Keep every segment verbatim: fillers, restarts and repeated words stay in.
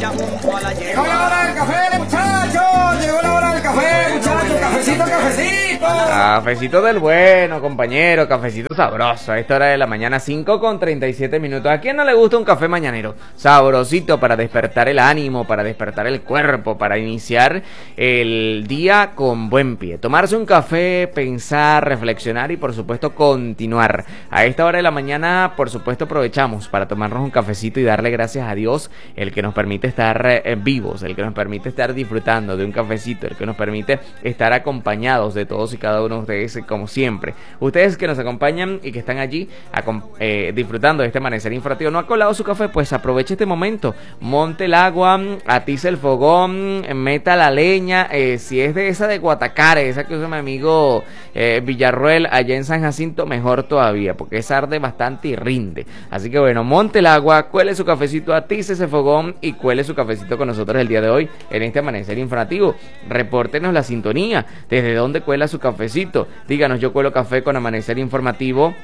Llegó la hora del café, muchachos. Llegó la hora del café, muchachos. Cafecito, cafecito. Cafecito del bueno, compañero. Cafecito sabroso. A esta hora de la mañana, cinco con treinta y siete minutos. ¿A quién no le gusta un café mañanero? Sabrosito para despertar el ánimo, para despertar el cuerpo, para iniciar el día con buen pie. Tomarse un café, pensar, reflexionar y por supuesto continuar. A esta hora de la mañana, por supuesto, aprovechamos para tomarnos un cafecito y darle gracias a Dios, el que nos permite estar eh, vivos, el que nos permite estar disfrutando de un cafecito, el que nos permite estar acompañados de todos y cada uno de ustedes, como siempre. Ustedes que nos acompañan y que están allí eh, disfrutando de este amanecer informativo, ¿no ha colado su café? Pues aproveche este momento, monte el agua, atice el fogón, meta la leña, eh, si es de esa de Guatacare, esa que usa mi amigo eh, Villarruel allá en San Jacinto, mejor todavía, porque esa arde bastante y rinde. Así que bueno, monte el agua, cuele su cafecito, atice ese fogón y cuele su cafecito con nosotros el día de hoy en este amanecer informativo. Repórtenos la sintonía, desde dónde cuela su cafecito. Díganos, yo cuelo café con amanecer informativo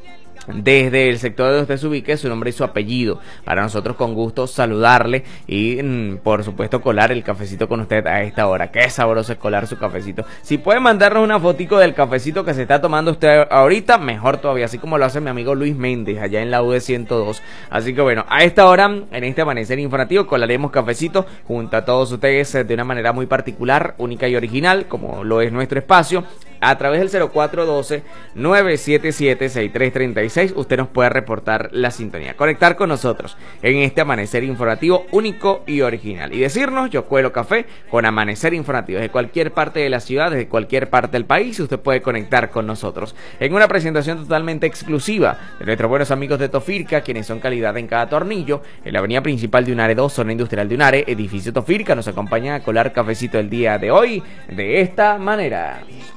desde el sector donde usted se ubique, su nombre y su apellido, para nosotros con gusto saludarle y mmm, por supuesto colar el cafecito con usted a esta hora. Qué sabroso es colar su cafecito. Si puede mandarnos una fotico del cafecito que se está tomando usted ahorita, mejor todavía, así como lo hace mi amigo Luis Méndez allá en la U D ciento dos. Así que bueno, a esta hora, en este amanecer informativo, colaremos cafecito junto a todos ustedes de una manera muy particular, única y original, como lo es nuestro espacio, a través del cero cuatro uno dos, nueve siete siete, seis tres tres seis. Usted nos puede reportar la sintonía, conectar con nosotros en este amanecer informativo único y original y decirnos, yo cuelo café con amanecer informativo desde cualquier parte de la ciudad, desde cualquier parte del país. Usted puede conectar con nosotros en una presentación totalmente exclusiva de nuestros buenos amigos de Tofirca, quienes son calidad en cada tornillo, en la avenida principal de Unare dos, zona industrial de Unare, edificio Tofirca. Nos acompaña a colar cafecito el día de hoy de esta manera.